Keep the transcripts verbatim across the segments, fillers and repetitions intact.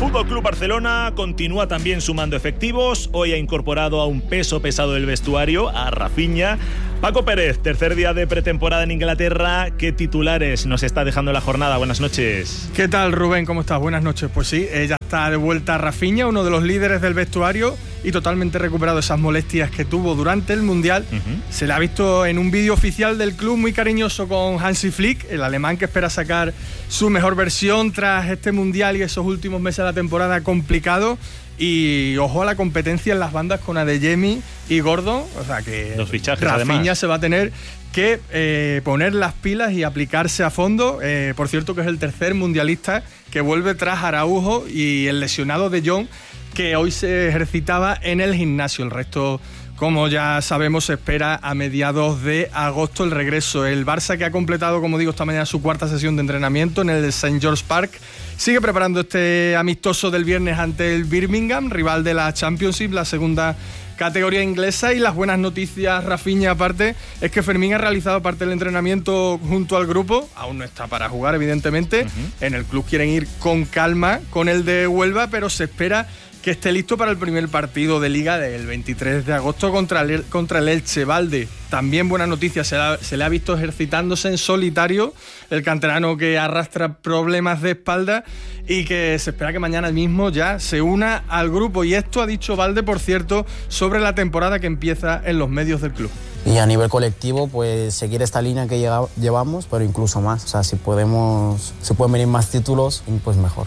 Fútbol Club Barcelona continúa también sumando efectivos. Hoy ha incorporado a un peso pesado del vestuario, a Rafinha. Paco Pérez, tercer día de pretemporada en Inglaterra. ¿Qué titulares nos está dejando la jornada? Buenas noches. ¿Qué tal, Rubén? ¿Cómo estás? Buenas noches. Pues sí, ya está de vuelta Rafinha, uno de los líderes del vestuario y totalmente recuperado esas molestias que tuvo durante el Mundial. Uh-huh. Se le ha visto en un vídeo oficial del club muy cariñoso con Hansi Flick, el alemán que espera sacar su mejor versión tras este Mundial y esos últimos meses de la temporada complicado. Y ojo a la competencia en las bandas con Adeyemi y Gordon, o sea que los fichajes, Rafinha además se va a tener que eh, poner las pilas y aplicarse a fondo. Eh, por cierto que es el tercer mundialista que vuelve tras Araujo y el lesionado de Jong, que hoy se ejercitaba en el gimnasio. El resto, como ya sabemos, se espera a mediados de agosto el regreso. El Barça, que ha completado, como digo, esta mañana su cuarta sesión de entrenamiento en el Saint George Park, sigue preparando este amistoso del viernes ante el Birmingham, rival de la Championship, la segunda categoría inglesa. Y las buenas noticias, Rafinha, aparte, es que Fermín ha realizado parte del entrenamiento junto al grupo. Aún no está para jugar, evidentemente. Uh-huh. En el club quieren ir con calma con el de Huelva, pero se espera que esté listo para el primer partido de Liga del veintitrés de agosto contra el, contra el Elche. Valde, también buena noticia, se, la, se le ha visto ejercitándose en solitario, el canterano que arrastra problemas de espalda y que se espera que mañana mismo ya se una al grupo. Y esto ha dicho Valde, por cierto, sobre la temporada que empieza en los medios del club. Y a nivel colectivo, pues seguir esta línea que llega, llevamos, pero incluso más. O sea, si podemos, si pueden venir más títulos, pues mejor.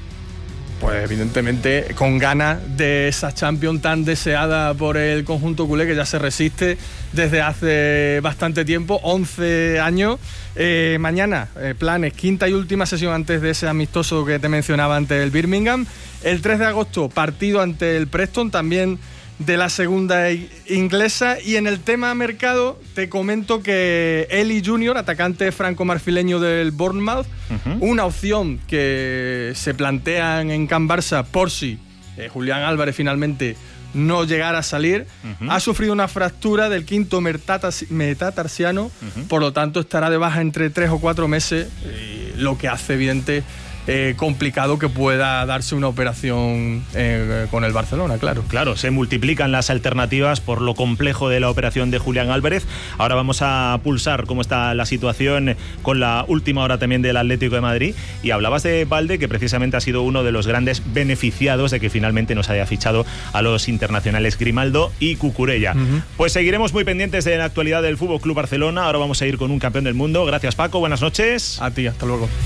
Pues evidentemente con ganas de esa Champions tan deseada por el conjunto culé, que ya se resiste desde hace bastante tiempo, once años. Eh, mañana, eh, planes, quinta y última sesión antes de ese amistoso que te mencionaba ante el Birmingham. El tres de agosto, partido ante el Preston, también de la segunda inglesa. Y en el tema mercado te comento que Eli junior, atacante franco-marfileño del Bournemouth, uh-huh. una opción que se plantean en Can Barça por si eh, Julián Álvarez finalmente no llegara a salir. Uh-huh. Ha sufrido una fractura del quinto metatarsiano, uh-huh. por lo tanto estará de baja entre tres o cuatro meses, eh, lo que hace evidente Eh, complicado que pueda darse una operación eh, con el Barcelona, claro. Claro, se multiplican las alternativas por lo complejo de la operación de Julián Álvarez. Ahora vamos a pulsar cómo está la situación con la última hora también del Atlético de Madrid. Y hablabas de Valde, que precisamente ha sido uno de los grandes beneficiados de que finalmente nos haya fichado a los internacionales Grimaldo y Cucurella. Uh-huh. Pues seguiremos muy pendientes de la actualidad del Fútbol Club Barcelona. Ahora vamos a ir con un campeón del mundo. Gracias, Paco. Buenas noches. A ti, hasta luego.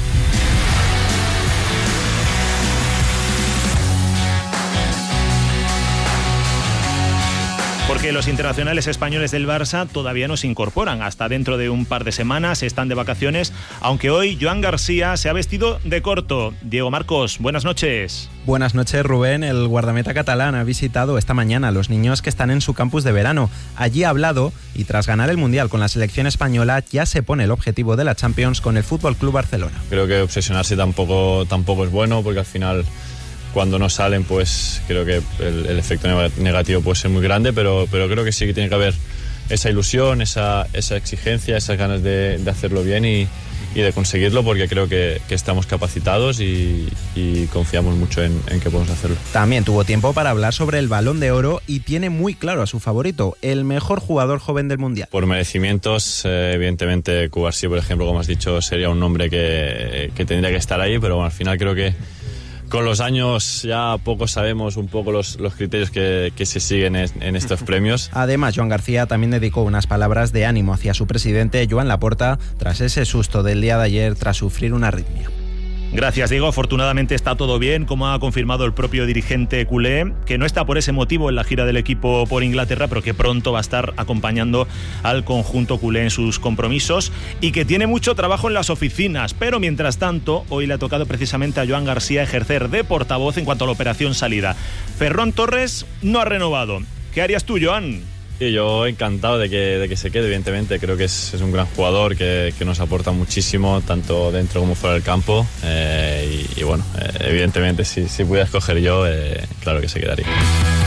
Porque los internacionales españoles del Barça todavía no se incorporan. Hasta dentro de un par de semanas están de vacaciones, aunque hoy Joan García se ha vestido de corto. Diego Marcos, buenas noches. Buenas noches, Rubén. El guardameta catalán ha visitado esta mañana a los niños que están en su campus de verano. Allí ha hablado y tras ganar el Mundial con la selección española ya se pone el objetivo de la Champions con el F C Barcelona. Creo que obsesionarse tampoco, tampoco es bueno, porque al final, cuando no salen, pues creo que el, el efecto negativo puede ser muy grande, pero, pero creo que sí que tiene que haber esa ilusión, esa, esa exigencia, esas ganas de, de hacerlo bien y, y de conseguirlo, porque creo que, que estamos capacitados y, y confiamos mucho en, en que podemos hacerlo. También tuvo tiempo para hablar sobre el Balón de Oro y tiene muy claro a su favorito, el mejor jugador joven del Mundial. Por merecimientos, eh, evidentemente Cubarsí, por ejemplo, como has dicho, sería un nombre que, que tendría que estar ahí, pero bueno, al final creo que con los años ya poco sabemos un poco los, los criterios que, que se siguen en, en estos premios. Además, Joan García también dedicó unas palabras de ánimo hacia su presidente, Joan Laporta, tras ese susto del día de ayer tras sufrir una arritmia. Gracias, Diego. Afortunadamente está todo bien, como ha confirmado el propio dirigente culé, que no está por ese motivo en la gira del equipo por Inglaterra, pero que pronto va a estar acompañando al conjunto culé en sus compromisos y que tiene mucho trabajo en las oficinas. Pero mientras tanto, hoy le ha tocado precisamente a Joan García ejercer de portavoz en cuanto a la operación salida. Ferrón Torres no ha renovado. ¿Qué harías tú, Joan? Sí, yo encantado de que, de que se quede, evidentemente. Creo que es, es un gran jugador que, que nos aporta muchísimo, tanto dentro como fuera del campo. Eh, y, y bueno, eh, evidentemente, si, si pudiera escoger yo, eh, claro que se quedaría.